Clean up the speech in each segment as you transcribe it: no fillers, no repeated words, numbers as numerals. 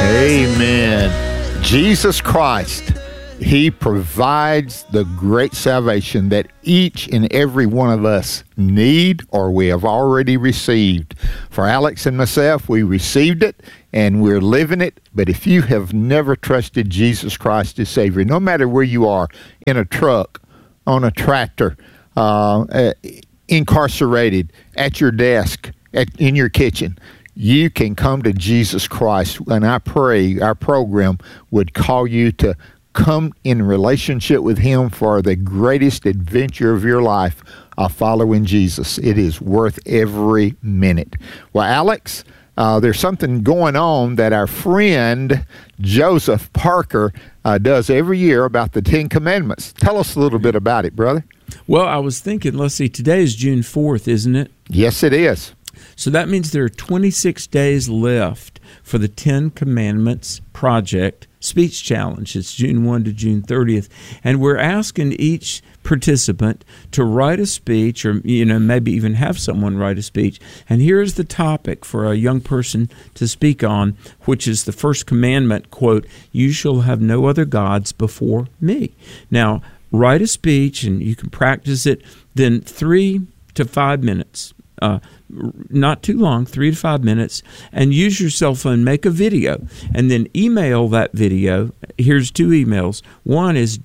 Amen. Jesus Christ, He provides the great salvation that each and every one of us need or we have already received. For Alex and myself, we received it and we're living it. But if you have never trusted Jesus Christ as Savior, no matter where you are, in a truck, on a tractor, incarcerated, at your desk, in your kitchen, you can come to Jesus Christ. And I pray our program would call you to come in relationship with Him for the greatest adventure of your life of following Jesus. It is worth every minute. Well, Alex, there's something going on that our friend Joseph Parker does every year about the Ten Commandments. Tell us a little bit about it, brother. Well, I was thinking, let's see, today is June 4th, isn't it? Yes, it is. So that means there are 26 days left for the Ten Commandments Project Speech Challenge. It's June 1 to June 30th. And we're asking each participant to write a speech or, maybe even have someone write a speech. And here's the topic for a young person to speak on, which is the first commandment, quote, "You shall have no other gods before me." Now, write a speech, and you can practice it, then 3 to 5 minutes. Not too long, 3 to 5 minutes, and use your cell phone, make a video, and then email that video. Here's 2 emails. One is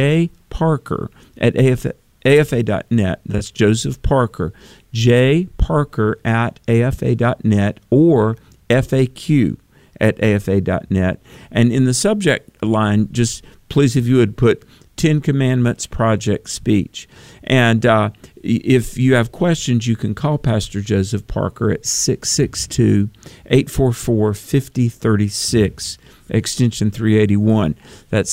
jparker@afa.net. That's Joseph Parker, jparker@afa.net, or FAQ@afa.net. And in the subject line, just please, if you would put Ten Commandments Project Speech. And if you have questions, you can call Pastor Joseph Parker at 662-844-5036, extension 381. That's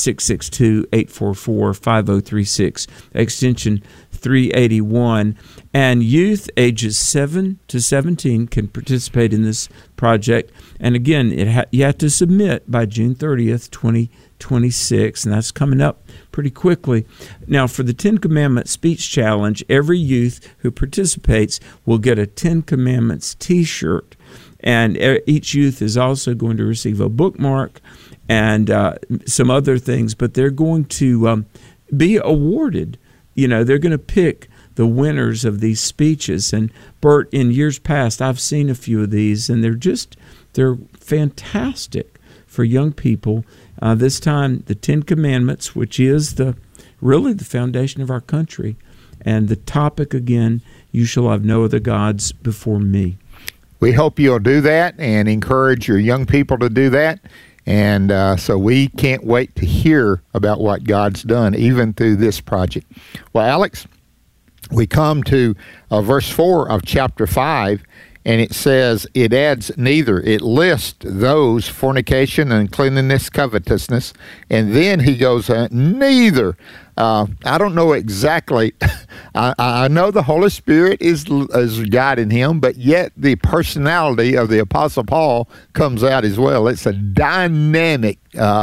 662-844-5036, extension 381. And youth ages 7 to 17 can participate in this project. And again, you have to submit by June 30th, 2026, and that's coming up pretty quickly. Now, for the Ten Commandments Speech Challenge, every youth who participates will get a Ten Commandments T-shirt, and each youth is also going to receive a bookmark and some other things, but they're going to be awarded. They're going to pick the winners of these speeches. And Bert, in years past, I've seen a few of these, and they're fantastic for young people. This time, the Ten Commandments, which is really the foundation of our country. And the topic, again, you shall have no other gods before me. We hope you'll do that and encourage your young people to do that. And so we can't wait to hear about what God's done, even through this project. Well, Alex, we come to verse 4 of chapter 5, and it says, it adds neither. It lists those, fornication, uncleanness, covetousness, and then he goes, neither. I don't know exactly. I know the Holy Spirit is guiding him, but yet the personality of the Apostle Paul comes out as well. It's a dynamic,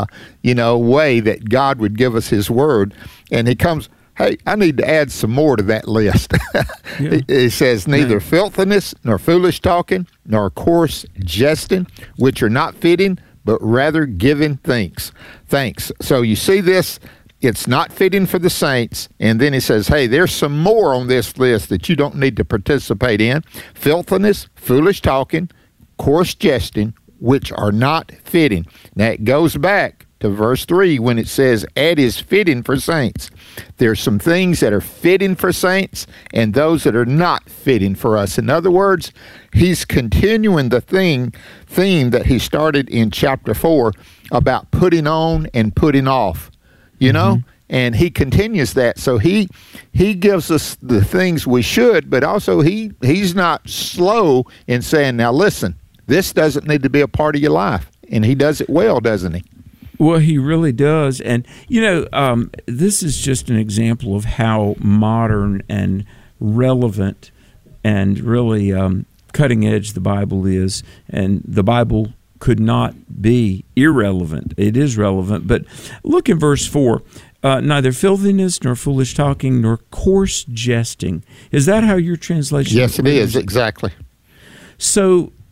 way that God would give us His Word, and he comes, hey, I need to add some more to that list. Yeah. It says, neither filthiness, nor foolish talking, nor coarse jesting, which are not fitting, but rather giving thanks. So you see this, it's not fitting for the saints. And then he says, hey, there's some more on this list that you don't need to participate in. Filthiness, foolish talking, coarse jesting, which are not fitting. Now it goes back to verse 3 when it says, it is fitting for saints. There's some things that are fitting for saints and those that are not fitting for us. In other words, he's continuing the theme that he started in chapter 4 about putting on and putting off, and he continues that. So he gives us the things we should, but also he's not slow in saying, now listen, this doesn't need to be a part of your life. And he does it well, doesn't he? Well, he really does. And, this is just an example of how modern and relevant and really cutting edge the Bible is. And the Bible could not be irrelevant. It is relevant. But look in verse 4. Neither filthiness, nor foolish talking, nor coarse jesting. Is that how your translation? Yes, it is, exactly. So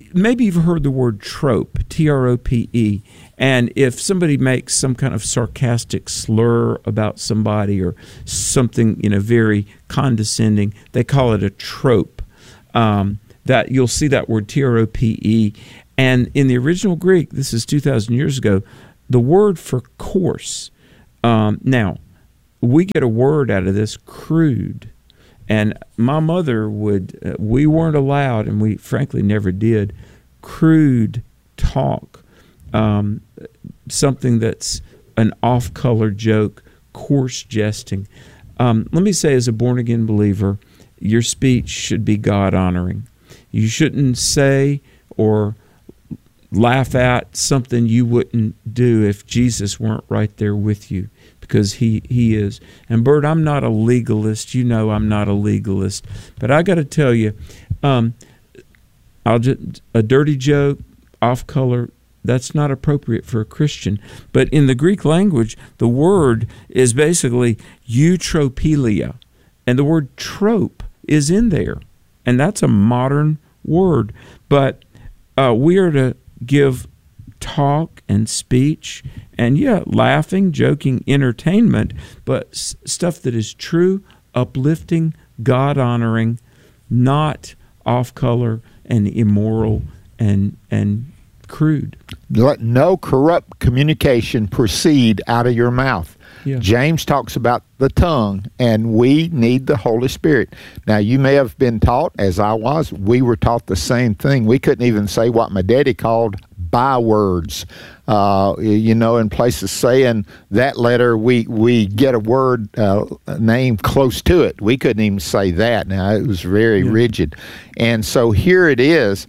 maybe you've heard the word trope, T-R-O-P-E, and if somebody makes some kind of sarcastic slur about somebody or something, very condescending, they call it a trope. That you'll see that word T-R-O-P-E, and in the original Greek, this is 2,000 years ago, the word for coarse. Now, we get a word out of this, crude. And my mother we weren't allowed, and we frankly never did, crude talk, something that's an off-color joke, coarse jesting. Let me say, as a born-again believer, your speech should be God-honoring. You shouldn't say or laugh at something you wouldn't do if Jesus weren't right there with you, because he is. And Bert, I'm not a legalist. You know I'm not a legalist. But I got to tell you, a dirty joke, off color, that's not appropriate for a Christian. But in the Greek language, the word is basically eutropelia. And the word trope is in there. And that's a modern word. But we are to give talk and speech and laughing, joking, entertainment, but stuff that is true, uplifting, God-honoring, not off-color and immoral and crude. Let no corrupt communication proceed out of your mouth. Yeah. James talks about the tongue, and we need the Holy Spirit. Now, you may have been taught, as I was, we were taught the same thing. We couldn't even say what my daddy called bywords. In places saying that letter, we get a word name close to it. We couldn't even say that. Now, it was very rigid. And so here it is.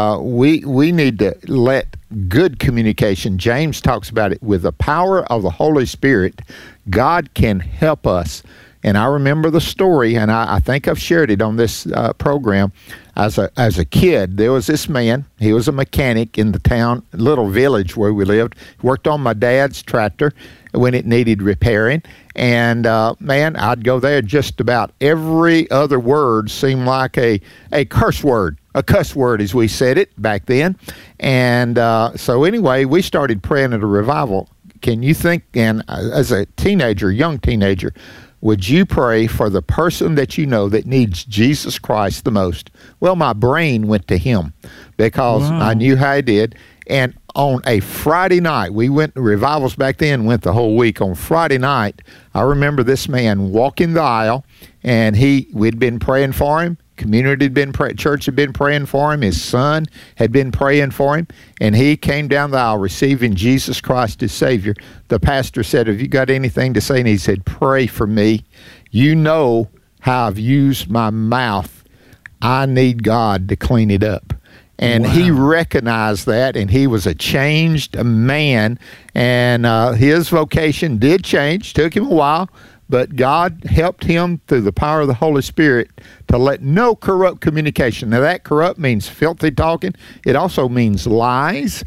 We need to let good communication. James talks about it with the power of the Holy Spirit. God can help us. And I remember the story, and I think I've shared it on this program. As a kid, there was this man. He was a mechanic in the town, little village where we lived. He worked on my dad's tractor when it needed repairing. And, I'd go there. Just about every other word seemed like a curse word. A cuss word, as we said it back then. And so anyway, we started praying at a revival. Can you think, and as a young teenager, would you pray for the person that you know that needs Jesus Christ the most? Well, my brain went to him because I knew how he did. And on a Friday night, we went to revivals back then, went the whole week. On Friday night, I remember this man walking the aisle, and we'd been praying for him. Community had been church had been praying for him. His son had been praying for him, and he came down the aisle receiving Jesus Christ as Savior. The pastor said, "Have you got anything to say?" And he said, "Pray for me. You know how I've used my mouth. I need God to clean it up." And he recognized that, and he was a changed man, and his vocation did change. Took him a while. But God helped him through the power of the Holy Spirit to let no corrupt communication. Now, that corrupt means filthy talking. It also means lies.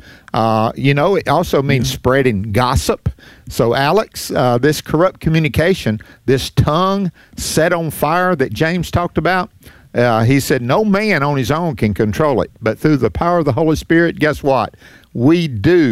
It also means spreading gossip. So, Alex, this corrupt communication, this tongue set on fire that James talked about, he said no man on his own can control it. But through the power of the Holy Spirit, guess what? We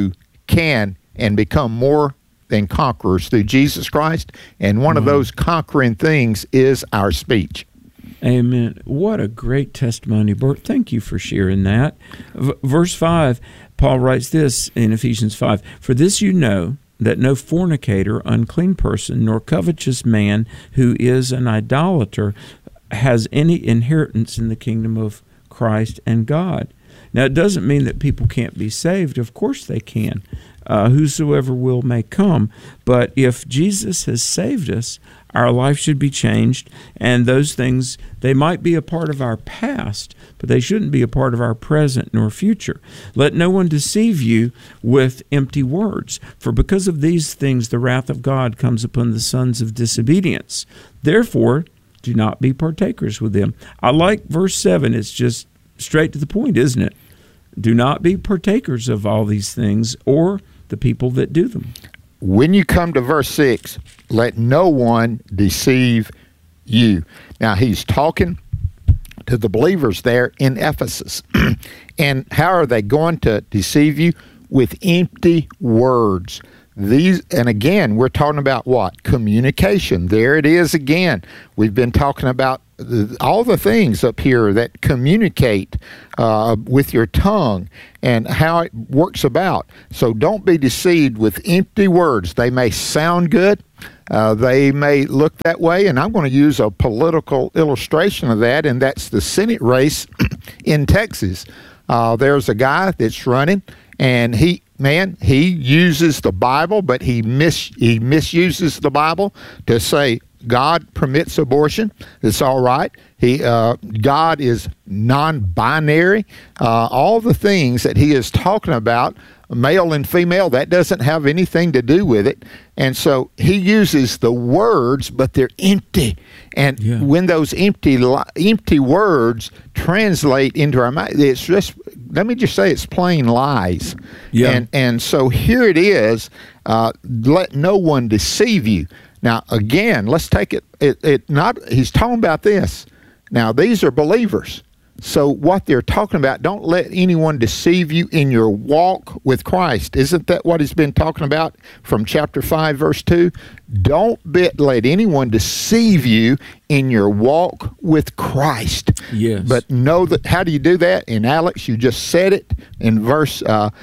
can and become more than conquerors through Jesus Christ, and one of those conquering things is our speech. Amen. What a great testimony, Bert. Thank you for sharing that. Verse 5, Paul writes this in Ephesians 5, "For this you know, that no fornicator, unclean person, nor covetous man who is an idolater has any inheritance in the kingdom of Christ and God." Now, it doesn't mean that people can't be saved. Of course they can. Whosoever will may come. But if Jesus has saved us, our life should be changed. And those things, they might be a part of our past, but they shouldn't be a part of our present nor future. Let no one deceive you with empty words. For because of these things, the wrath of God comes upon the sons of disobedience. Therefore, do not be partakers with them. I like verse 7. It's just straight to the point, isn't it? Do not be partakers of all these things, or the people that do them. When you come to verse 6, let no one deceive you. Now, he's talking to the believers there in Ephesus. And how are they going to deceive you? With empty words. And again, we're talking about what? Communication. There it is again. We've been talking about all the things up here that communicate with your tongue and how it works about. So don't be deceived with empty words. They may sound good. They may look that way, and I'm going to use a political illustration of that, and that's the Senate race in Texas. There's a guy that's running, and he uses the Bible, but he misuses the Bible to say God permits abortion. It's all right. God is non-binary. All the things that he is talking about, male and female, that doesn't have anything to do with it. And so he uses the words, but they're empty. And when those empty words translate into our mind, it's just, let me just say, it's plain lies. Yeah. And so here it is, let no one deceive you. Now, again, let's take he's talking about this. Now, these are believers. So what they're talking about, don't let anyone deceive you in your walk with Christ. Isn't that what he's been talking about from chapter 5, verse 2? Don't let anyone deceive you in your walk with Christ. Yes. But know that, how do you do that? And Alex, you just said it in verse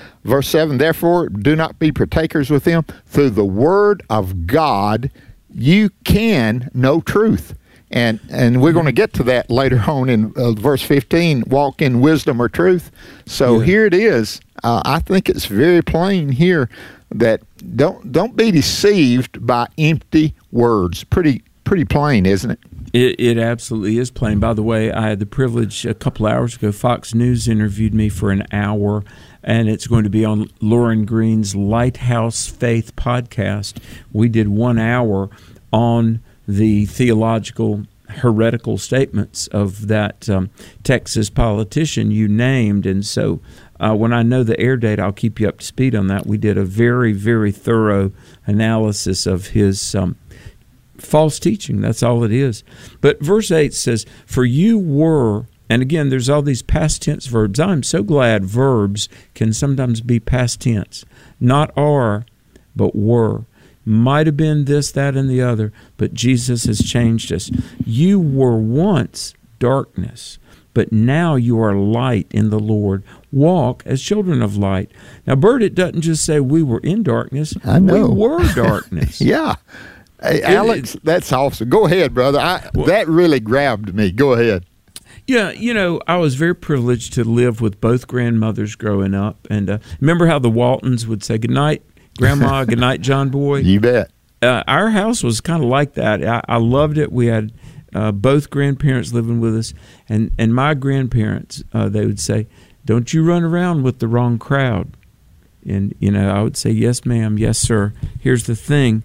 7. Therefore, do not be partakers with them. Through the word of God, you can know truth. And we're going to get to that later on in verse 15, walk in wisdom or truth. So here it is. I think it's very plain here that don't be deceived by empty words. Pretty plain, isn't it? It absolutely is plain. By the way, I had the privilege a couple hours ago, Fox News interviewed me for an hour, and it's going to be on Lauren Green's Lighthouse Faith podcast. We did 1 hour on the theological heretical statements of that Texas politician you named. And so when I know the air date, I'll keep you up to speed on that. We did a very, very thorough analysis of his false teaching. That's all it is. But verse 8 says, for you were, and again, there's all these past tense verbs. I'm so glad verbs can sometimes be past tense. Not are, but were. Might have been this, that, and the other, but Jesus has changed us. You were once darkness, but now you are light in the Lord. Walk as children of light. Now, Bert, it doesn't just say we were in darkness. I know. We were darkness. Yeah. Hey, Alex, that's awesome. Go ahead, brother. That really grabbed me. Go ahead. Yeah, I was very privileged to live with both grandmothers growing up. And remember how the Waltons would say, good night, Grandma, good night, John Boy? You bet. Our house was kind of like that. I loved it. We had both grandparents living with us. And my grandparents, they would say, don't you run around with the wrong crowd. And, I would say, yes, ma'am, yes, sir. Here's the thing.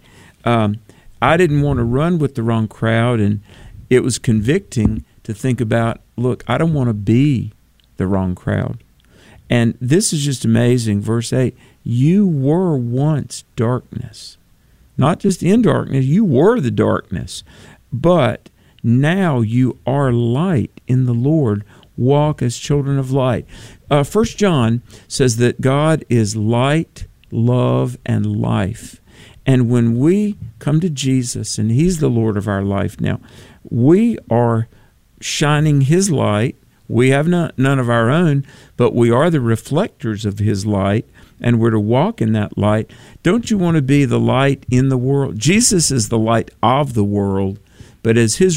I didn't want to run with the wrong crowd, and it was convicting to think about, look, I don't want to be the wrong crowd. And this is just amazing. Verse 8, you were once darkness. Not just in darkness, you were the darkness. But now you are light in the Lord. Walk as children of light. 1 John says that God is light, love, and life. And when we come to Jesus and He's the Lord of our life now, we are shining His light. We have none of our own, but we are the reflectors of His light, and we're to walk in that light. Don't you want to be the light in the world? Jesus is the light of the world, but as His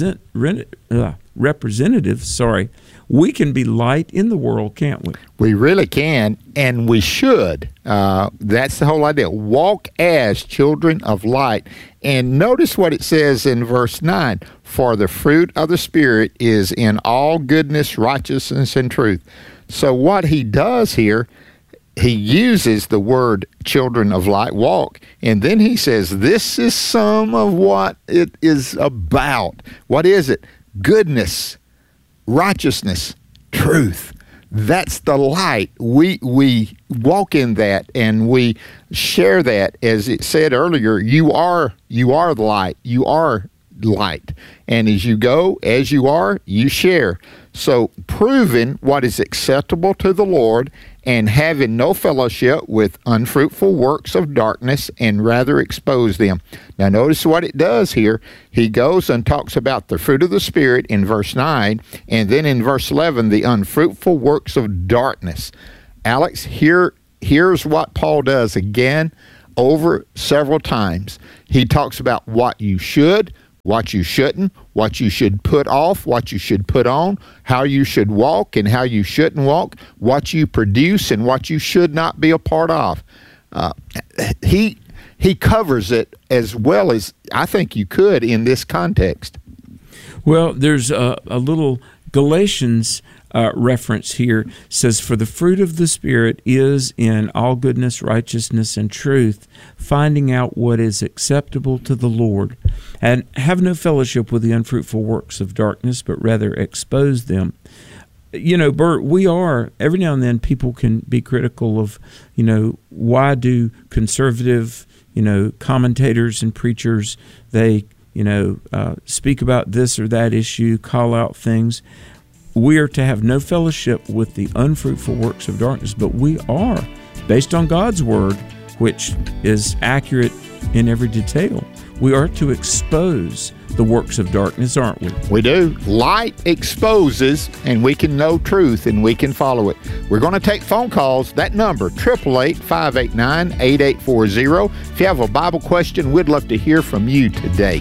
representatives, we can be light in the world, can't we? We really can, and we should. That's the whole idea. Walk as children of light. And notice what it says in verse 9. For the fruit of the Spirit is in all goodness, righteousness, and truth. So what he does here, he uses the word children of light, walk, and then he says, this is some of what it is about. What is it? Goodness, righteousness, truth. That's the light. We walk in that, and we share that. As it said earlier, you are the light. You are light. And as you go, as you are, you share. So proving what is acceptable to the Lord and having no fellowship with unfruitful works of darkness, and rather expose them. Now notice what it does here. He goes and talks about the fruit of the Spirit in verse 9, and then in verse 11, the unfruitful works of darkness. Alex, here's what Paul does again over several times. He talks about what you should, what you shouldn't, what you should put off, what you should put on, how you should walk and how you shouldn't walk, what you produce and what you should not be a part of. He covers it as well as I think you could in this context. Well, there's a little Galatians reference here. Says, for the fruit of the Spirit is in all goodness, righteousness, and truth, finding out what is acceptable to the Lord, and have no fellowship with the unfruitful works of darkness, but rather expose them. You know, Bert, we are, every now and then people can be critical of, why do conservative, commentators and preachers, they, speak about this or that issue, call out things. We are to have no fellowship with the unfruitful works of darkness, but we are, based on God's word, which is accurate in every detail. We are to expose the works of darkness, aren't we? We do. Light exposes, and we can know truth, and we can follow it. We're going to take phone calls. That number, 888-589-8840. If you have a Bible question, we'd love to hear from you today.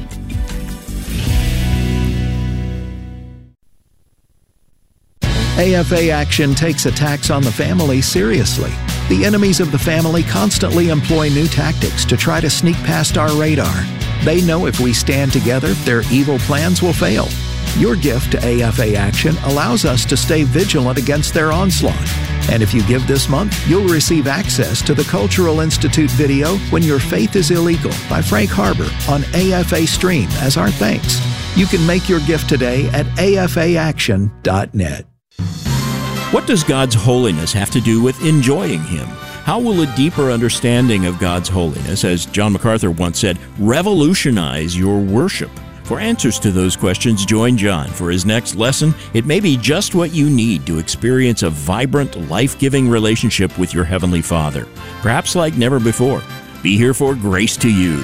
AFA Action takes attacks on the family seriously. The enemies of the family constantly employ new tactics to try to sneak past our radar. They know if we stand together, their evil plans will fail. Your gift to AFA Action allows us to stay vigilant against their onslaught. And if you give this month, you'll receive access to the Cultural Institute video, When Your Faith is Illegal, by Frank Harbor on AFA Stream as our thanks. You can make your gift today at afaaction.net. What does God's holiness have to do with enjoying Him? How will a deeper understanding of God's holiness, as John MacArthur once said, revolutionize your worship? For answers to those questions, join John for his next lesson. It may be just what you need to experience a vibrant, life-giving relationship with your Heavenly Father, perhaps like never before. Be here for Grace to You.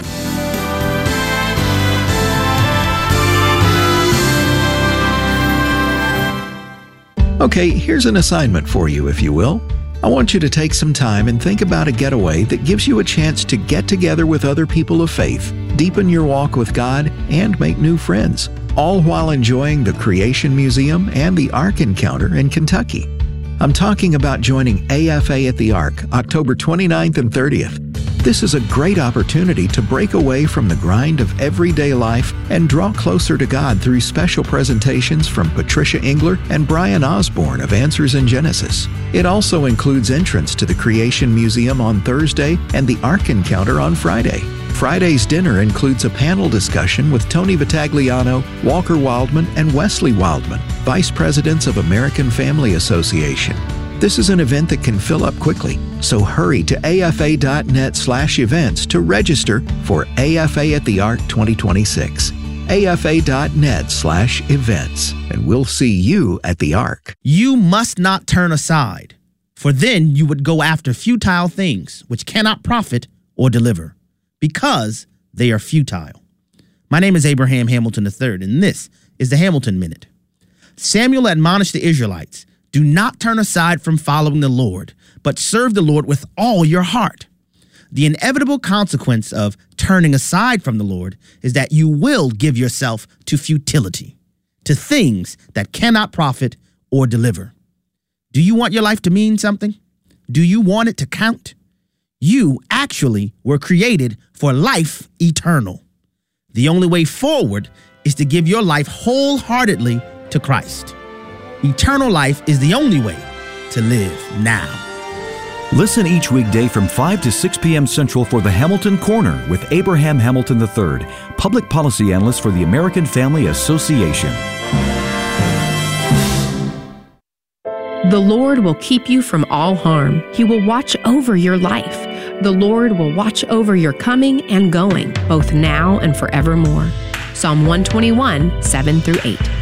Okay, here's an assignment for you, if you will. I want you to take some time and think about a getaway that gives you a chance to get together with other people of faith, deepen your walk with God, and make new friends, all while enjoying the Creation Museum and the Ark Encounter in Kentucky. I'm talking about joining AFA at the Ark, October 29th and 30th. This is a great opportunity to break away from the grind of everyday life and draw closer to God through special presentations from Patricia Engler and Brian Osborne of Answers in Genesis. It also includes entrance to the Creation Museum on Thursday and the Ark Encounter on Friday. Friday's dinner includes a panel discussion with Tony Vitagliano, Walker Wildman, and Wesley Wildman, Vice Presidents of American Family Association. This is an event that can fill up quickly, so hurry to afa.net/events to register for AFA at the Ark 2026. afa.net/events, and we'll see you at the Ark. You must not turn aside, for then you would go after futile things which cannot profit or deliver, because they are futile. My name is Abraham Hamilton III, and this is the Hamilton Minute. Samuel admonished the Israelites, do not turn aside from following the Lord, but serve the Lord with all your heart. The inevitable consequence of turning aside from the Lord is that you will give yourself to futility, to things that cannot profit or deliver. Do you want your life to mean something? Do you want it to count? You actually were created for life eternal. The only way forward is to give your life wholeheartedly to Christ. Eternal life is the only way to live now. Listen each weekday from 5 to 6 p.m. Central for the Hamilton Corner with Abraham Hamilton III, Public Policy Analyst for the American Family Association. The Lord will keep you from all harm. He will watch over your life. The Lord will watch over your coming and going, both now and forevermore. Psalm 121, 7 through 8.